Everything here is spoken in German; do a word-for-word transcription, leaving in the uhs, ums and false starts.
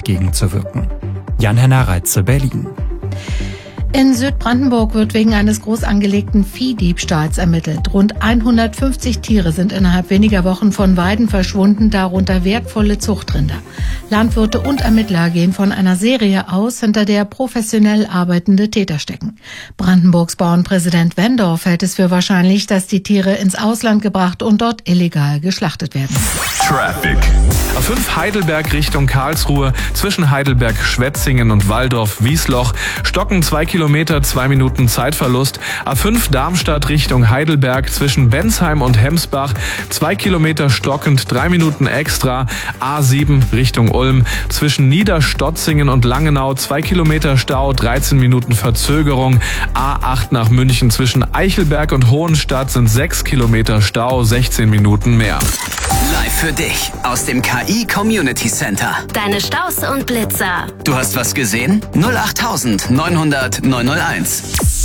entgegenzuwirken. Jan-Henner Reitze, Berlin. In Südbrandenburg wird wegen eines groß angelegten Viehdiebstahls ermittelt. Rund hundertfünfzig Tiere sind innerhalb weniger Wochen von Weiden verschwunden, darunter wertvolle Zuchtrinder. Landwirte und Ermittler gehen von einer Serie aus, hinter der professionell arbeitende Täter stecken. Brandenburgs Bauernpräsident Wendorf hält es für wahrscheinlich, dass die Tiere ins Ausland gebracht und dort illegal geschlachtet werden. Traffic. A fünf Heidelberg Richtung Karlsruhe, zwischen Heidelberg, Schwetzingen und Walldorf-Wiesloch, stocken zwei Kilometer, zwei Minuten Zeitverlust. A fünf Darmstadt Richtung Heidelberg, zwischen Bensheim und Hemsbach, zwei Kilometer stockend, drei Minuten extra. A sieben Richtung Ulm, zwischen Niederstotzingen und Langenau, zwei Kilometer Stau, dreizehn Minuten Verzögerung. A acht nach München, zwischen Eichelberg und Hohenstadt sind sechs Kilometer Stau, sechzehn Minuten mehr. Live für dich aus dem K I Community Center. Deine Staus und Blitzer. Du hast was gesehen? null acht neunhundert neunhunderteins.